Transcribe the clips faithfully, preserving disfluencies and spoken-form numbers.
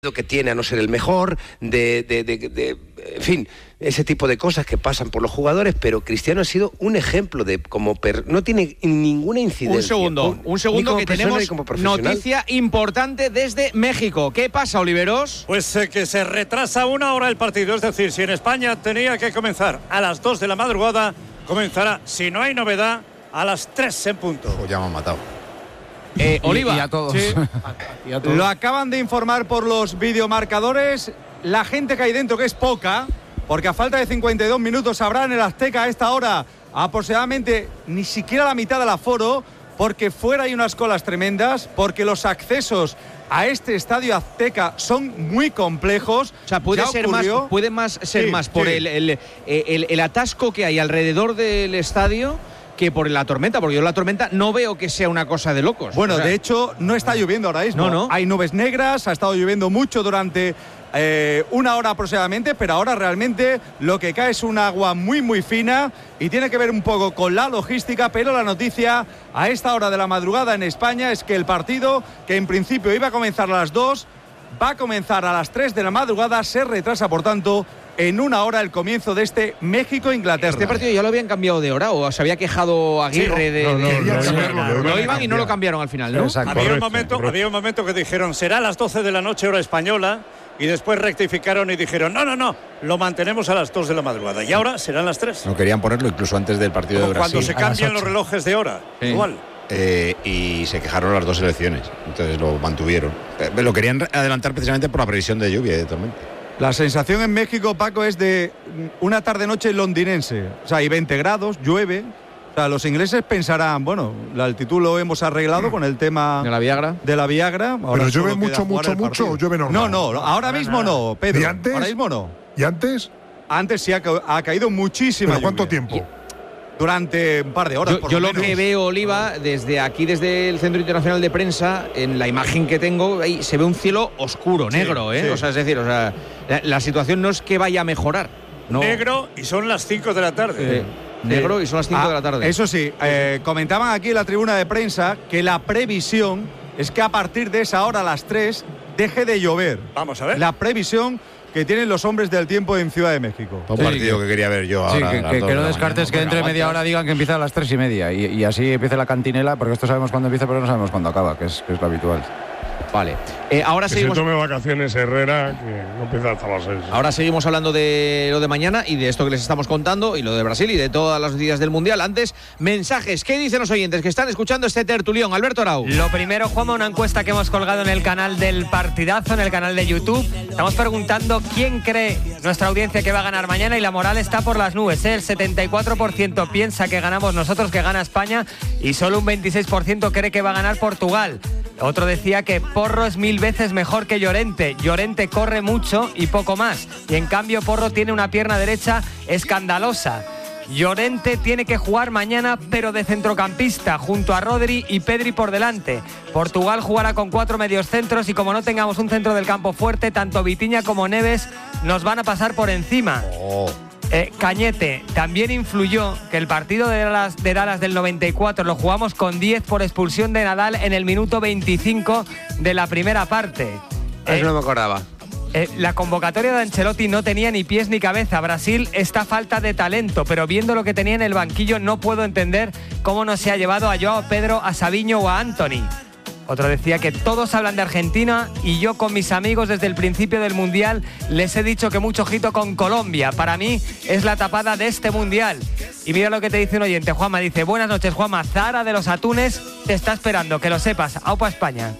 que tiene a no ser el mejor, de, de, de, de, en fin, ese tipo de cosas que pasan por los jugadores, pero Cristiano ha sido un ejemplo de como per, no tiene ninguna incidencia. Un segundo, un, un segundo que tenemos noticia importante desde México. ¿Qué pasa, Oliveros? Pues eh, que se retrasa una hora el partido, es decir, si en España tenía que comenzar a las dos de la madrugada, comenzará, si no hay novedad, a las tres en punto. Pues ya me han matado. Eh, Oliva, y, y a todos. sí. y a todos. Lo acaban de informar por los videomarcadores. La gente que hay dentro, que es poca, porque a falta de cincuenta y dos minutos habrá en el Azteca a esta hora aproximadamente ni siquiera la mitad del aforo, porque fuera hay unas colas tremendas, porque los accesos a este estadio Azteca son muy complejos. O sea, puede ser más, puede más ser sí, más por sí. el, el, el, el atasco que hay alrededor del estadio que por la tormenta, porque yo la tormenta no veo que sea una cosa de locos. Bueno, o sea, de hecho, no está lloviendo ahora mismo. No, no. Hay nubes negras, ha estado lloviendo mucho durante eh, una hora aproximadamente, pero ahora realmente lo que cae es un agua muy, muy fina y tiene que ver un poco con la logística, pero la noticia a esta hora de la madrugada en España es que el partido, que en principio iba a comenzar a las dos, va a comenzar a las tres de la madrugada, se retrasa, por tanto, en una hora el comienzo de este México-Inglaterra. ¿Este partido ya lo habían cambiado de hora o se había quejado Aguirre sí, de...? No, no, de, no, de, no, de, no, no, lo no, iban no, y no lo cambiaron al final, ¿no? Exacto, había, correcto, un momento, correcto. había un momento que dijeron, será a las doce de la noche hora española, y después rectificaron y dijeron, no, no, no, lo mantenemos a las dos de la madrugada, y ahora serán las tres. No querían ponerlo incluso antes del partido Como de Brasil. cuando se cambian los relojes de hora, sí. igual. Eh, y se quejaron las dos selecciones, entonces lo mantuvieron. Eh, lo querían adelantar precisamente por la previsión de lluvia y de tormenta. La sensación en México, Paco, es de una tarde-noche londinense. O sea, hay veinte grados, llueve. O sea, los ingleses pensarán, bueno, la altitud lo hemos arreglado con el tema de la Viagra. De la Viagra. Ahora ¿Pero llueve mucho, mucho, mucho o llueve normal? No, no, ahora mismo no, Pedro. ¿Y antes? Ahora mismo no. ¿Y antes? Antes sí ha, ca ha caído muchísimo. ¿Pero cuánto tiempo? Y durante un par de horas. Yo, por yo lo, lo menos. que veo, Oliva, desde aquí, desde el Centro Internacional de Prensa, en la imagen que tengo, ahí se ve un cielo oscuro, negro, sí, ¿eh? Sí. O sea, es decir, o sea, la, la situación no es que vaya a mejorar. No. Negro y son las cinco de la tarde. Sí. Negro sí. y son las cinco ah, de la tarde. Eso sí, eh, comentaban aquí en la tribuna de prensa que la previsión es que a partir de esa hora, a las tres, deje de llover. Vamos a ver. La previsión que tienen los hombres del tiempo en Ciudad de México. Un sí, partido que, que quería ver yo ahora. Sí, que, que, que no descartes que dentro de media hora digan que empieza a las tres y media y, y así empiece la cantinela, porque esto sabemos cuándo empieza, pero no sabemos cuándo acaba, que es, que es lo habitual. Vale. Eh, ahora que seguimos. se tome vacaciones Herrera, que no empieza hasta las seis. Ahora seguimos hablando de lo de mañana y de esto que les estamos contando y lo de Brasil y de todas las noticias del Mundial. Antes, mensajes. ¿Qué dicen los oyentes que están escuchando este tertulión? Alberto Arau. Lo primero, Juanma, una encuesta que hemos colgado en el canal del Partidazo, en el canal de YouTube. Estamos preguntando quién cree nuestra audiencia que va a ganar mañana y la moral está por las nubes, ¿eh? El setenta y cuatro por ciento piensa que ganamos nosotros, que gana España, y solo un veintiséis por ciento cree que va a ganar Portugal. Otro decía que Porro es mil veces mejor que Llorente. Llorente corre mucho y poco más. Y en cambio Porro tiene una pierna derecha escandalosa. Llorente tiene que jugar mañana, pero de centrocampista, junto a Rodri y Pedri por delante. Portugal jugará con cuatro mediocentros y como no tengamos un centro del campo fuerte, tanto Vitinha como Neves nos van a pasar por encima. Oh. Eh, Cañete, también influyó que el partido de Dallas, de Dallas del noventa y cuatro lo jugamos con diez por expulsión de Nadal en el minuto veinticinco de la primera parte. Eso eh, no me acordaba. Eh, la convocatoria de Ancelotti no tenía ni pies ni cabeza. Brasil está falta de talento, pero viendo lo que tenía en el banquillo no puedo entender cómo no se ha llevado a Joao Pedro, a Savinho o a Anthony. Otro decía que todos hablan de Argentina y yo con mis amigos desde el principio del Mundial les he dicho que mucho ojito con Colombia. Para mí es la tapada de este Mundial. Y mira lo que te dice un oyente, Juanma, dice: buenas noches, Juanma, Zara de los Atunes te está esperando, que lo sepas. Aupa España.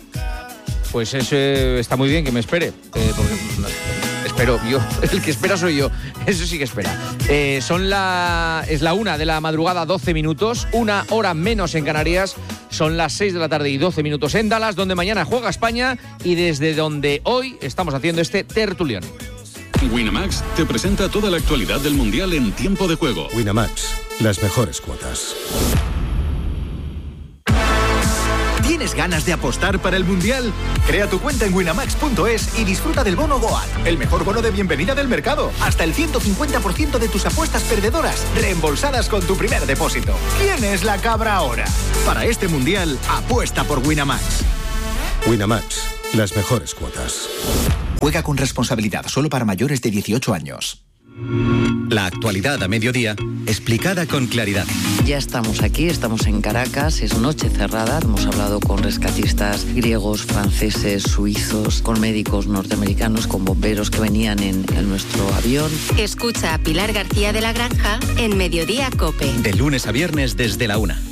Pues eso está muy bien que me espere, eh, porque no, espero yo, el que espera soy yo, eso sí que espera. Eh, son la, es la una de la madrugada, doce minutos, una hora menos en Canarias, son las seis de la tarde y doce minutos en Dallas, donde mañana juega España y desde donde hoy estamos haciendo este tertulión. Winamax te presenta toda la actualidad del Mundial en tiempo de juego. Winamax, las mejores cuotas. ¿Tienes ganas de apostar para el Mundial? Crea tu cuenta en winamax punto es y disfruta del bono Goal, el mejor bono de bienvenida del mercado. Hasta el ciento cincuenta por ciento de tus apuestas perdedoras reembolsadas con tu primer depósito. ¿Quién es la cabra ahora? Para este Mundial, apuesta por Winamax. Winamax, las mejores cuotas. Juega con responsabilidad, solo para mayores de dieciocho años. La actualidad a mediodía, explicada con claridad. Ya estamos aquí, estamos en Caracas, es noche cerrada, hemos hablado con rescatistas griegos, franceses, suizos, con médicos norteamericanos, con bomberos que venían en, en nuestro avión. Escucha a Pilar García de la Granja en Mediodía COPE. De lunes a viernes desde la una.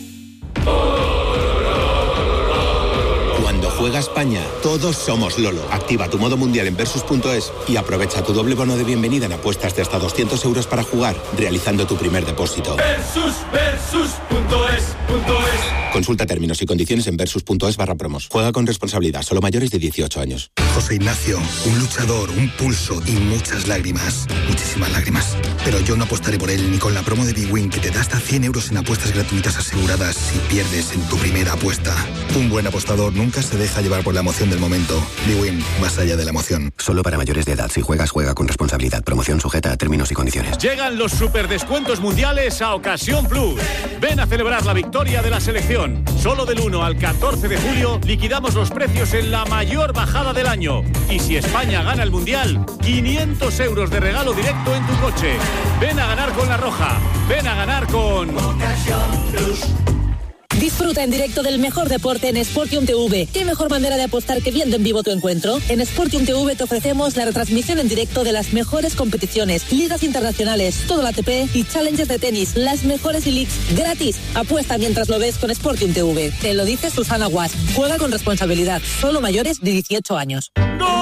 Cuando juega España, todos somos Lolo. Activa tu modo mundial en Versus punto es y aprovecha tu doble bono de bienvenida en apuestas de hasta doscientos euros para jugar, realizando tu primer depósito. Versus, Versus punto es, punto es. Consulta términos y condiciones en Versus punto es barra promos. Juega con responsabilidad, solo mayores de dieciocho años. José Ignacio, un luchador, un pulso y muchas lágrimas. Muchísimas lágrimas. Pero yo no apostaré por él ni con la promo de Big Win, que te da hasta cien euros en apuestas gratuitas aseguradas si pierdes en tu primera apuesta. Un buen apostador nunca se deja llevar por la emoción del momento. Big Win, más allá de la emoción. Solo para mayores de edad. Si juegas, juega con responsabilidad. Promoción sujeta a términos y condiciones. Llegan los superdescuentos mundiales a Ocasión Plus. Ven a celebrar la victoria de la selección. Solo del uno al catorce de julio liquidamos los precios en la mayor bajada del año. Y si España gana el Mundial, quinientos euros de regalo directo en tu coche. Ven a ganar con La Roja. Ven a ganar con Ocasión Plus. Disfruta en directo del mejor deporte en Sportium T V. ¿Qué mejor manera de apostar que viendo en vivo tu encuentro? En Sportium T V te ofrecemos la retransmisión en directo de las mejores competiciones, ligas internacionales, todo el A T P y challenges de tenis, las mejores e-leagues gratis. Apuesta mientras lo ves con Sportium T V. Te lo dice Susana Guas. Juega con responsabilidad. Solo mayores de dieciocho años.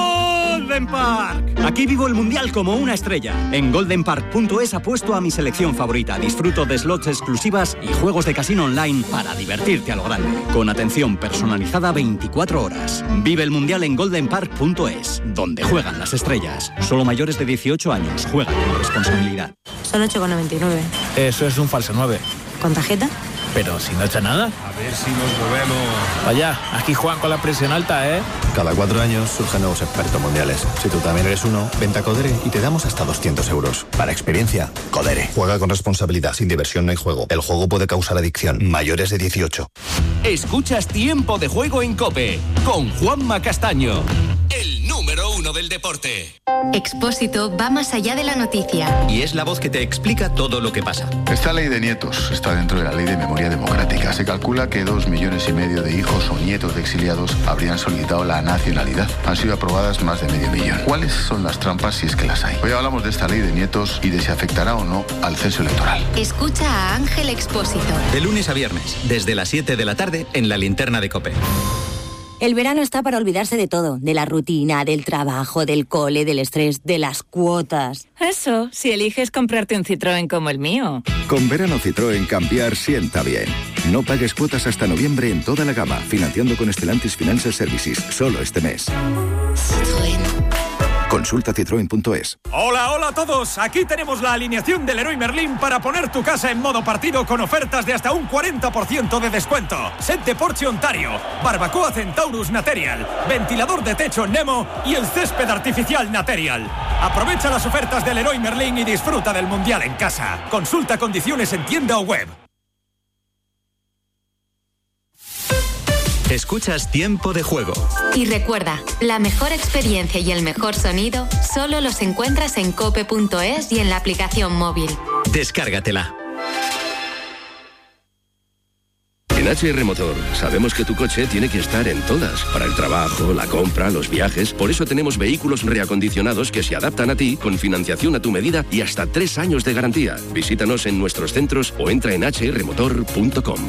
Golden Park. Aquí vivo el Mundial como una estrella. En golden park punto es apuesto a mi selección favorita. Disfruto de slots exclusivas y juegos de casino online para divertirte a lo grande. Con atención personalizada veinticuatro horas. Vive el Mundial en golden park punto es, donde juegan las estrellas. Solo mayores de dieciocho años. Juegan con responsabilidad. Son ocho con noventa y nueve. Eso es un falso nueve. ¿Con tarjeta? Pero si no echa nada. A ver si nos movemos. Vaya, aquí juegan con la presión alta, ¿eh? Cada cuatro años surgen nuevos expertos mundiales. Si tú también eres uno, vente a Codere y te damos hasta doscientos euros. Para experiencia, Codere. Juega con responsabilidad, sin diversión no hay juego. El juego puede causar adicción. Mayores de dieciocho. Escuchas Tiempo de Juego en COPE, con Juanma Castaño. El número uno del deporte. Expósito va más allá de la noticia. Y es la voz que te explica todo lo que pasa. Esta ley de nietos está dentro de la ley de memoria democrática. Se calcula que dos millones y medio de hijos o nietos de exiliados habrían solicitado la nacionalidad. Han sido aprobadas más de medio millón. ¿Cuáles son las trampas si es que las hay? Hoy hablamos de esta ley de nietos y de si afectará o no al censo electoral. Escucha a Ángel Expósito. De lunes a viernes, desde las siete de la tarde, en la linterna de COPE. El verano está para olvidarse de todo, de la rutina, del trabajo, del cole, del estrés, de las cuotas. Eso, si eliges comprarte un Citroën como el mío. Con verano Citroën cambiar sienta bien. No pagues cuotas hasta noviembre en toda la gama, financiando con Stellantis Financial Services, solo este mes. Citroën. Consulta citroen punto es. Hola, hola a todos. Aquí tenemos la alineación del Leroy Merlin para poner tu casa en modo partido con ofertas de hasta un cuarenta por ciento de descuento. Set de Porsche Ontario, barbacoa Centaurus Material, ventilador de techo Nemo y el césped artificial Material. Aprovecha las ofertas del Leroy Merlin y disfruta del Mundial en casa. Consulta condiciones en tienda o web. Escuchas Tiempo de Juego. Y recuerda, la mejor experiencia y el mejor sonido solo los encuentras en cope punto es y en la aplicación móvil. Descárgatela. En H R Motor sabemos que tu coche tiene que estar en todas, para el trabajo, la compra, los viajes. Por eso tenemos vehículos reacondicionados que se adaptan a ti, con financiación a tu medida y hasta tres años de garantía. Visítanos en nuestros centros o entra en h r motor punto com.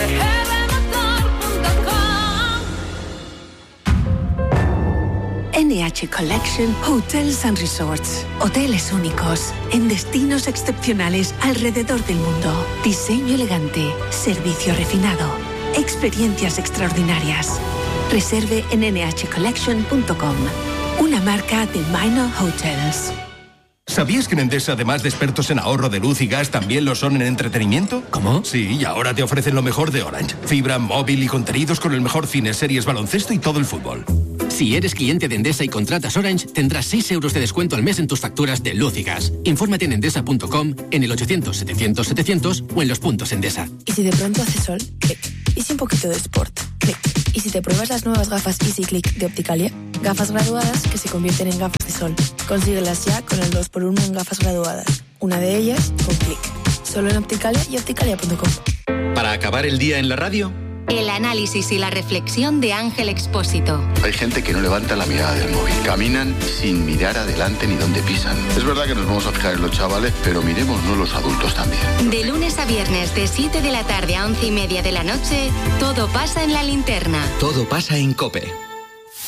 N H Collection Hotels and Resorts. Hoteles únicos, en destinos excepcionales alrededor del mundo. Diseño elegante, servicio refinado, experiencias extraordinarias. Reserve en n h collection punto com. Una marca de Minor Hotels. ¿Sabías que en Endesa, además de expertos en ahorro de luz y gas, también lo son en entretenimiento? ¿Cómo? Sí, y ahora te ofrecen lo mejor de Orange. Fibra, móvil y contenidos con el mejor cine, series, baloncesto y todo el fútbol. Si eres cliente de Endesa y contratas Orange, tendrás seis euros de descuento al mes en tus facturas de luz y gas. Infórmate en endesa punto com, en el ochocientos setecientos setecientos o en los puntos Endesa. ¿Y si de pronto hace sol? Clic. ¿Y si un poquito de sport? Clic. ¿Y si te pruebas las nuevas gafas Easy Click de Opticalia? Gafas graduadas que se convierten en gafas de sol. Consíguelas ya con el dos por uno en gafas graduadas. Una de ellas con Click. Solo en Opticalia y opticalia punto com. Para acabar el día en la radio, el análisis y la reflexión de Ángel Expósito. Hay gente que no levanta la mirada del móvil. Caminan sin mirar adelante ni dónde pisan. Es verdad que nos vamos a fijar en los chavales, pero miremosnos los adultos también. De lunes a viernes, de siete de la tarde a once y media de la noche, todo pasa en La Linterna. todo pasa en COPE.